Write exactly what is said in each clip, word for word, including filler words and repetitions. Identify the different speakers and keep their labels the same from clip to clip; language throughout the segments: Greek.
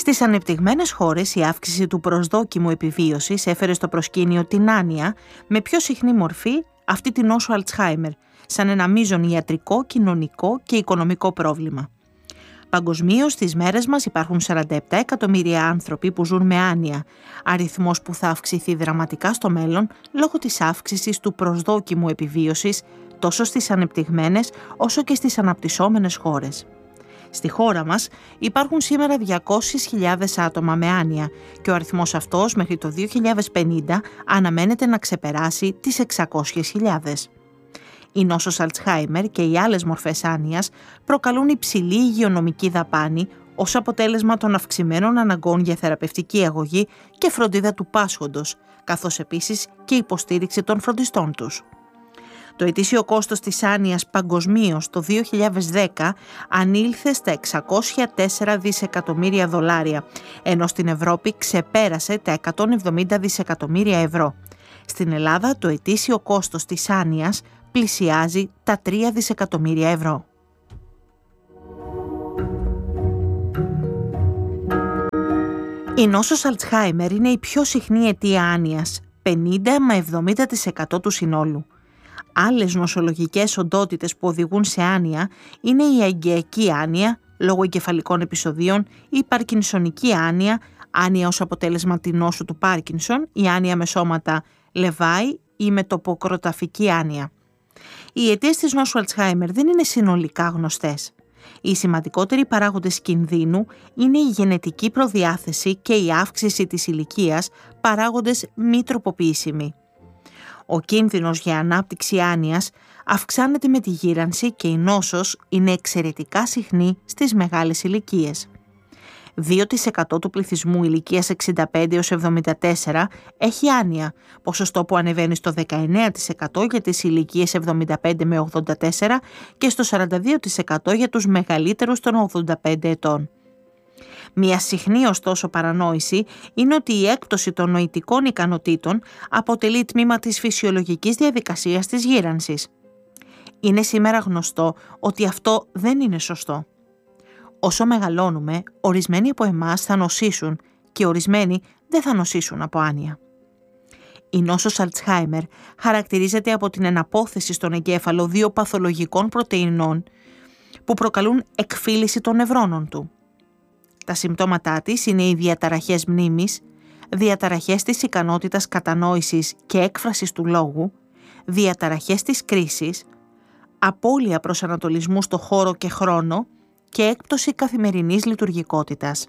Speaker 1: Στις ανεπτυγμένες χώρες η αύξηση του προσδόκιμου επιβίωσης έφερε στο προσκήνιο την άνοια, με πιο συχνή μορφή αυτή την νόσο Αλτσχάιμερ, σαν ένα μείζον ιατρικό, κοινωνικό και οικονομικό πρόβλημα. Παγκοσμίως στις μέρες μας υπάρχουν σαράντα επτά εκατομμύρια άνθρωποι που ζουν με άνοια, αριθμός που θα αυξηθεί δραματικά στο μέλλον λόγω της αύξησης του προσδόκιμου επιβίωσης τόσο στις ανεπτυγμένες όσο και στις αναπτυσσόμενες χώρες. Στη χώρα μας υπάρχουν σήμερα διακόσιες χιλιάδες άτομα με άνοια και ο αριθμός αυτός μέχρι το δύο χιλιάδες πενήντα αναμένεται να ξεπεράσει τις εξακόσιες χιλιάδες. Η νόσος Αλτσχάιμερ και οι άλλες μορφές άνοιας προκαλούν υψηλή υγειονομική δαπάνη ως αποτέλεσμα των αυξημένων αναγκών για θεραπευτική αγωγή και φροντίδα του πάσχοντος, καθώς επίσης και υποστήριξη των φροντιστών τους. Το ετήσιο κόστος της άνοιας παγκοσμίως το δύο χιλιάδες δέκα ανήλθε στα εξακόσια τέσσερα δισεκατομμύρια δολάρια, ενώ στην Ευρώπη ξεπέρασε τα εκατόν εβδομήντα δισεκατομμύρια ευρώ. Στην Ελλάδα το ετήσιο κόστος της άνοιας πλησιάζει τα τρία δισεκατομμύρια ευρώ. Η νόσος Αλτσχάιμερ είναι η πιο συχνή αιτία άνοιας, πενήντα με εβδομήντα τοις εκατό του συνόλου. Άλλες νοσολογικές οντότητες που οδηγούν σε άνοια είναι η αγκαιακή άνοια λόγω εγκεφαλικών επεισοδίων, η παρκινσονική άνοια, άνοια ως αποτέλεσμα τη νόσου του Πάρκινσον, η άνοια με σώματα Λεβάη ή μετοποκροταφική άνοια. Οι αιτίες της νόσου Αλτσχάιμερ δεν είναι συνολικά γνωστές. Οι σημαντικότεροι παράγοντες κινδύνου είναι η γενετική προδιάθεση και η αύξηση της ηλικίας, παράγοντες μη τροποποιήσιμοι. Ο κίνδυνος για ανάπτυξη άνοιας αυξάνεται με τη γύρανση και η νόσος είναι εξαιρετικά συχνή στις μεγάλες ηλικίες. δύο τοις εκατό του πληθυσμού ηλικίας εξήντα πέντε έως εβδομήντα τέσσερα έχει άνοια, ποσοστό που ανεβαίνει στο δεκαεννέα τοις εκατό για τις ηλικίες εβδομήντα πέντε με ογδόντα τέσσερα και στο σαράντα δύο τοις εκατό για τους μεγαλύτερους των ογδόντα πέντε ετών. Μια συχνή ωστόσο παρανόηση είναι ότι η έκπτωση των νοητικών ικανοτήτων αποτελεί τμήμα της φυσιολογικής διαδικασίας της γύρανσης. Είναι σήμερα γνωστό ότι αυτό δεν είναι σωστό. Όσο μεγαλώνουμε, ορισμένοι από εμάς θα νοσήσουν και ορισμένοι δεν θα νοσήσουν από άνοια. Η νόσος Αλτσχάιμερ χαρακτηρίζεται από την εναπόθεση στον εγκέφαλο δύο παθολογικών πρωτεϊνών που προκαλούν εκφύλιση των νευρώνων του. Τα συμπτώματά της είναι οι διαταραχές μνήμης, διαταραχές της ικανότητας κατανόησης και έκφρασης του λόγου, διαταραχές της κρίσης, απώλεια προσανατολισμού στο χώρο και χρόνο και έκπτωση καθημερινής λειτουργικότητας.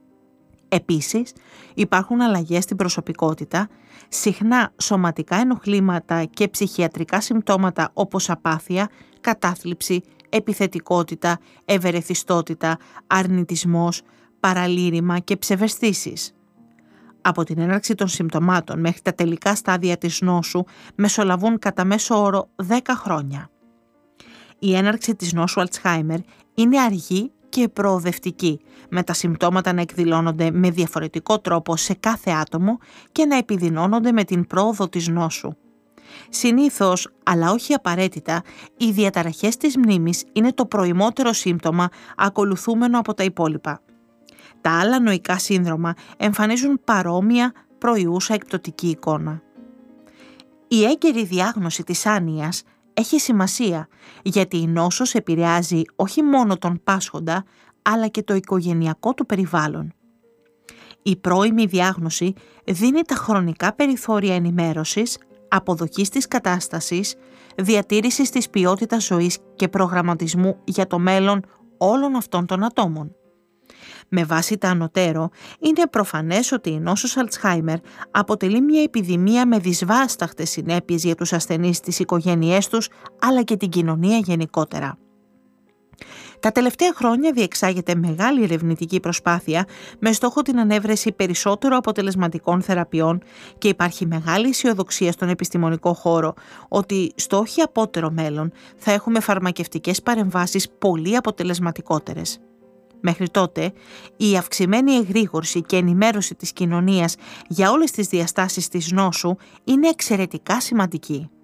Speaker 1: Επίσης, υπάρχουν αλλαγές στην προσωπικότητα, συχνά σωματικά ενοχλήματα και ψυχιατρικά συμπτώματα όπως απάθεια, κατάθλιψη, επιθετικότητα, ευερεθιστότητα, αρνητισμός, παραλήρημα και ψευαισθήσεις. Από την έναρξη των συμπτωμάτων μέχρι τα τελικά στάδια της νόσου μεσολαβούν κατά μέσο όρο δέκα χρόνια. Η έναρξη της νόσου Αλτσχάιμερ είναι αργή και προοδευτική, με τα συμπτώματα να εκδηλώνονται με διαφορετικό τρόπο σε κάθε άτομο και να επιδεινώνονται με την πρόοδο της νόσου. Συνήθως, αλλά όχι απαραίτητα, οι διαταραχές της μνήμης είναι το προημότερο σύμπτωμα ακολουθούμενο από τα υπόλοιπα. Τα άλλα νοικά σύνδρομα εμφανίζουν παρόμοια προϊούσα εκπτωτική εικόνα. Η έγκαιρη διάγνωση της άνοιας έχει σημασία γιατί η νόσος επηρεάζει όχι μόνο τον πάσχοντα αλλά και το οικογενειακό του περιβάλλον. Η πρώιμη διάγνωση δίνει τα χρονικά περιθώρια ενημέρωσης, αποδοχής της κατάστασης, διατήρησης της ποιότητας ζωής και προγραμματισμού για το μέλλον όλων αυτών των ατόμων. Με βάση τα ανωτέρω, είναι προφανές ότι η νόσος Αλτσχάιμερ αποτελεί μια επιδημία με δυσβάσταχτες συνέπειες για τους ασθενείς, τις οικογένειές τους, αλλά και την κοινωνία γενικότερα. Τα τελευταία χρόνια διεξάγεται μεγάλη ερευνητική προσπάθεια με στόχο την ανέβρεση περισσότερο αποτελεσματικών θεραπείων και υπάρχει μεγάλη αισιοδοξία στον επιστημονικό χώρο ότι στο όχι απότερο μέλλον θα έχουμε φαρμακευτικές παρεμβάσεις πολύ αποτελεσματικότερες. Μέχρι τότε, η αυξημένη εγρήγορση και ενημέρωση της κοινωνίας για όλες τις διαστάσεις της νόσου είναι εξαιρετικά σημαντική.